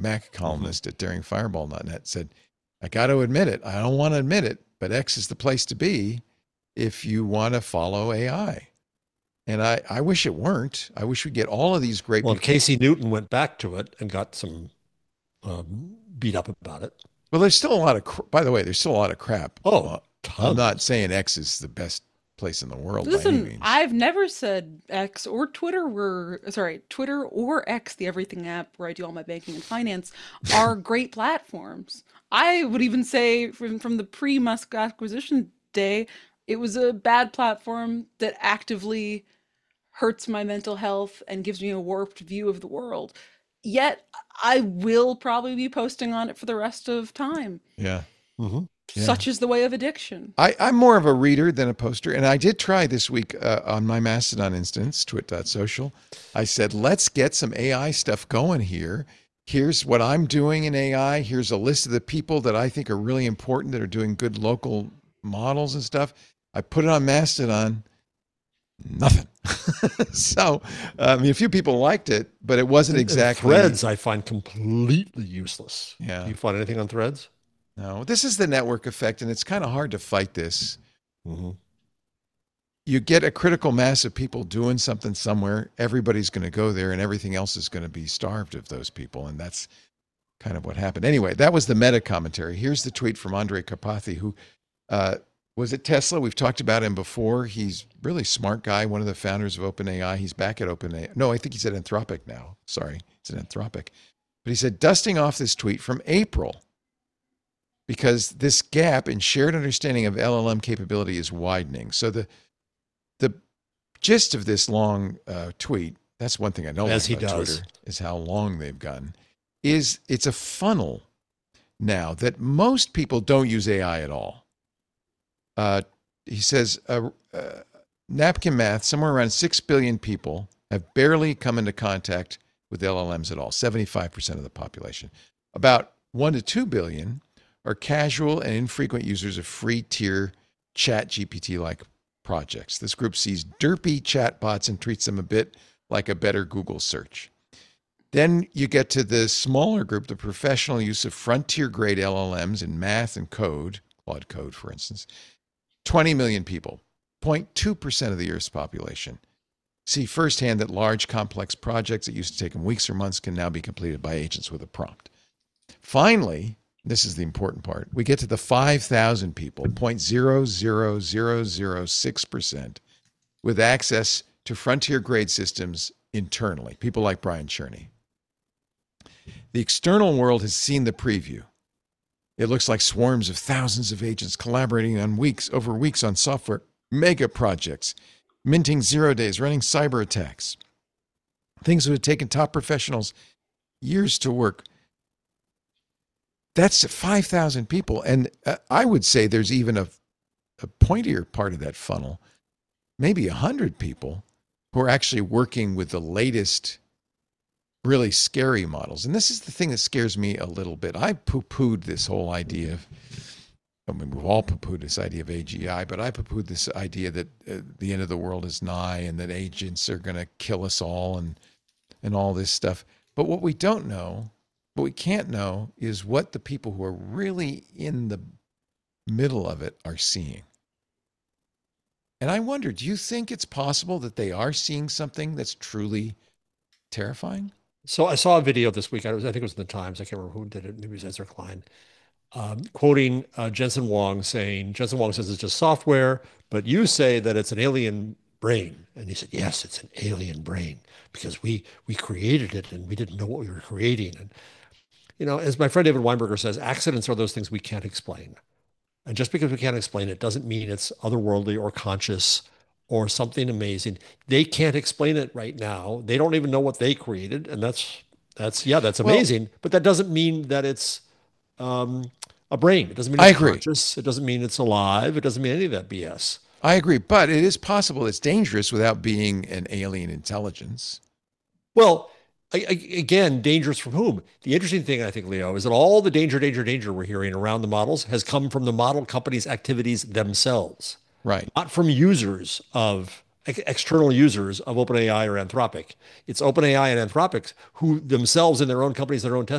Mac columnist at daringfireball.net, said, I got to admit it. I don't want to admit it, but X is the place to be if you want to follow AI. And I wish it weren't. I wish we'd get all of these great Well, people. and Casey Newton went back to it and got some beat up about it. Well, there's still a lot of, by the way, there's still a lot of crap. Oh, I'm not tons. saying X is the best place in the world by any Listen, means. I've never said X or Twitter were, sorry, Twitter or X, the everything app where I do all my banking and finance, are great platforms. I would even say from the pre-Musk acquisition day, it was a bad platform that actively hurts my mental health and gives me a warped view of the world. Yet I will probably be posting on it for the rest of time. Yeah. Hmm. Yeah. Such is the way of addiction. I'm more of a reader than a poster. And I did try this week on my Mastodon instance, twit.social. I said, let's get some AI stuff going here. Here's what I'm doing in AI. Here's a list of the people that I think are really important that are doing good local models and stuff. I put it on Mastodon. Nothing. So, I mean, a few people liked it, but it wasn't And exactly. Threads, I find completely useless. Yeah. Do you find anything on Threads? No, this is the network effect, and it's kind of hard to fight this. Mm-hmm. You get a critical mass of people doing something somewhere, everybody's going to go there, and everything else is going to be starved of those people. And that's kind of what happened. Anyway, that was the meta commentary. Here's the tweet from Andre Karpathy, who was at Tesla. We've talked about him before. He's a really smart guy, one of the founders of OpenAI. He's back at OpenAI. No, I think he's at Anthropic now. Sorry, he's at Anthropic. But he said, dusting off this tweet from April, because this gap in shared understanding of LLM capability is widening. So the gist of this long tweet, that's one thing I don't As like he about does. Twitter, is how long they've gotten, is it's a funnel now that most people don't use AI at all. He says, napkin math, somewhere around 6 billion people have barely come into contact with LLMs at all, 75% of the population. About 1 to 2 billion are casual and infrequent users of free tier chat GPT-like projects. This group sees derpy chatbots and treats them a bit like a better Google search. Then you get to the smaller group, the professional use of frontier grade LLMs in math and code, Claude Code, for instance. 20 million people, 0.2% of the Earth's population, see firsthand that large, complex projects that used to take them weeks or months can now be completed by agents with a prompt. Finally, this is the important part, we get to the 5,000 people, 0.00006%, with access to frontier grade systems internally, people like Brian Cherney. The external world has seen the preview. It looks like swarms of thousands of agents collaborating over weeks on software mega projects, minting 0 days, running cyber attacks. Things that have taken top professionals years to work. That's 5,000 people. And I would say there's even a pointier part of that funnel, maybe 100 people who are actually working with the latest really scary models. And this is the thing that scares me a little bit. I poo-pooed this whole idea of, I mean, we've all poo-pooed this idea of AGI, but I poo-pooed this idea that the end of the world is nigh and that agents are going to kill us all and all this stuff. But what we don't know, what we can't know, is what the people who are really in the middle of it are seeing. And I wonder, do you think it's possible that they are seeing something that's truly terrifying? So I saw a video this week. I think it was in the Times. I can't remember who did it. Maybe it was Ezra Klein, quoting Jensen Huang, saying, Jensen Huang says it's just software, but you say that it's an alien brain. And he said, yes, it's an alien brain because we created it and we didn't know what we were creating. And, you know, as my friend David Weinberger says, accidents are those things we can't explain. And just because we can't explain it doesn't mean it's otherworldly or conscious or something amazing. They can't explain it right now. They don't even know what they created, and that's Well, amazing. But that doesn't mean that it's a brain. It doesn't mean I it's agree. conscious. It doesn't mean it's alive. It doesn't mean any of that BS. I agree. But it is possible it's dangerous without being an alien intelligence. Well, again, dangerous from whom? The interesting thing, I think, Leo, is that all the danger we're hearing around the models has come from the model companies' activities themselves, Right. not from users of external users of OpenAI or Anthropic. It's OpenAI and Anthropic who themselves in their own companies, their own test